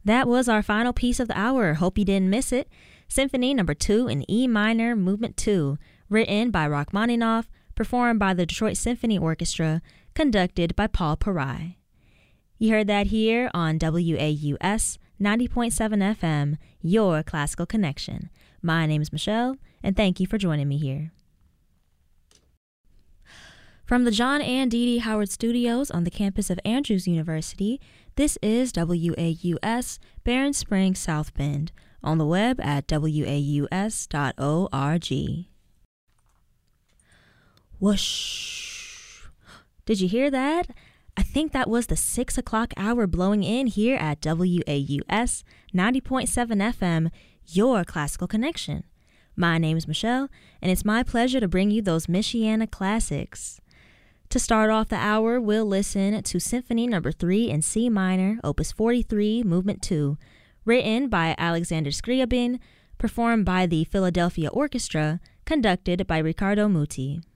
That was our final piece of the hour. Hope you didn't miss it. Symphony No. 2 in E minor, Movement 2, written by Rachmaninoff, performed by the Detroit Symphony Orchestra, conducted by Paul Parai. You heard that here on WAUS 90.7 FM, your classical connection. My name is Michelle, and thank you for joining me here. From the John and Dee Dee Howard Studios on the campus of Andrews University, this is WAUS Barron Springs South Bend, on the web at waus.org. Whoosh! Did you hear that? I think that was the 6 o'clock hour blowing in here at WAUS 90.7 FM, your classical connection. My name is Michelle, and it's my pleasure to bring you those Michiana classics. To start off the hour, we'll listen to Symphony No. 3 in C minor, Opus 43, Movement 2, written by Alexander Scriabin, performed by the Philadelphia Orchestra, conducted by Riccardo Muti.